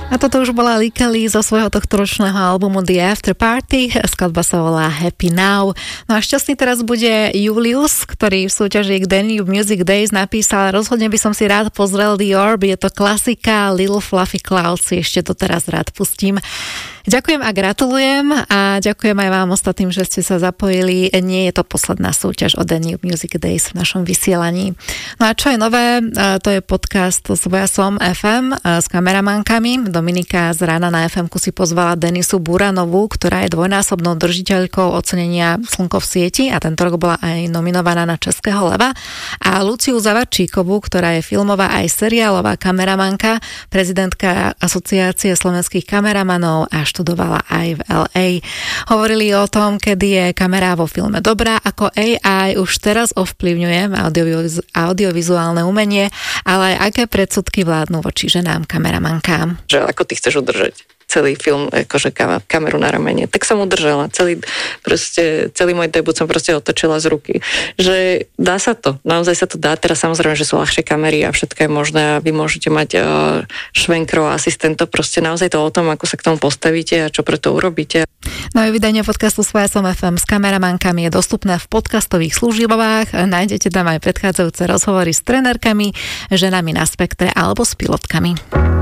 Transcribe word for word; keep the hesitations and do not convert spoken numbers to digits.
A toto už bola Lee Kelly zo svojho tohtoročného albumu The After Party. Skladba sa volá Happy Now. No a šťastný teraz bude Julius, ktorý v súťaži k Danube Music Days napísal: rozhodne by som si rád pozrel The Orb, je to klasika, Little Fluffy Clouds si ešte to teraz rád pustím. Ďakujem a gratulujem a ďakujem aj vám ostatným, že ste sa zapojili. Nie je to posledná súťaž o Danube Music Days v našom vysielaní. No a čo je nové, to je podcast s Vojasom ef em s kameramankami. Dominika z Rána na ef emku si pozvala Denisu Buranovú, ktorá je dvojnásobnou držiteľkou ocenenia Slnko v sieti a tento rok bola aj nominovaná na Českého leva. A Luciu Zavarčíkovú, ktorá je filmová aj seriálová kameramanka, prezidentka Asociácie slovenských kameramanov a študovala aj v el ej. Hovorili o tom, kedy je kamera vo filme dobrá, ako á í už teraz ovplyvňuje audioviz- audiovizuálne umenie, ale aj aké predsudky vládnu voči ženám kameramankám. Že ako ty chceš udržať celý film, akože kameru na ramene. Tak som udržala. Celý, proste, celý môj debut som proste otočila z ruky. Že dá sa to. Naozaj sa to dá. Teraz samozrejme, že sú ľahšie kamery a všetko je možné a vy môžete mať uh, švenkrov a asistentov. Proste naozaj to o tom, ako sa k tomu postavíte a čo pre to urobíte. Nové vydanie podcastu s Vojasom ef em s kameramankami je dostupné v podcastových službách. Nájdete tam aj predchádzajúce rozhovory s trenérkami, ženami na spektre alebo s pilotkami.